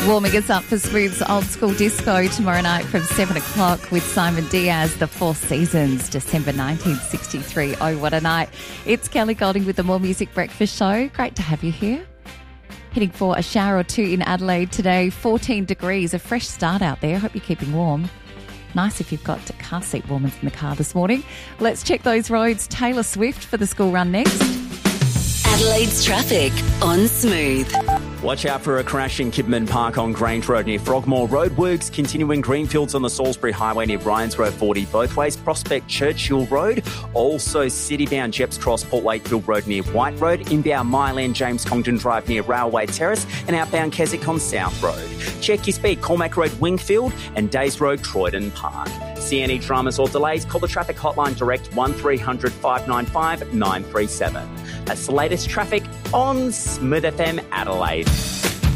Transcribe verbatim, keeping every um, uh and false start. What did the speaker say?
Warming us up for Smooth's Old School Disco tomorrow night from seven o'clock with Simon Diaz, The Four Seasons, December nineteen sixty-three. Oh, what a night. It's Kelly Golding with the More Music Breakfast Show. Great to have you here. Heading for a shower or two in Adelaide today. fourteen degrees, a fresh start out there. Hope you're keeping warm. Nice if you've got car seat warmers in the car this morning. Let's check those roads. Taylor Swift for the school run next. Adelaide's traffic on Smooth. Watch out for a crash in Kidman Park on Grange Road near Frogmore. Roadworks continuing Greenfields on the Salisbury Highway near Bryans Road forty both ways. Prospect Churchill Road. Also city-bound Jeps Cross Port Wakefield Road near White Road. Inbound Myland James Congdon Drive near Railway Terrace. And outbound Keswick on South Road. Check your speed. Cormac Road Wingfield and Days Road Croydon Park. See any dramas or delays? Call the traffic hotline direct one three hundred five nine five nine three seven. That's the latest traffic on Smooth F M Adelaide.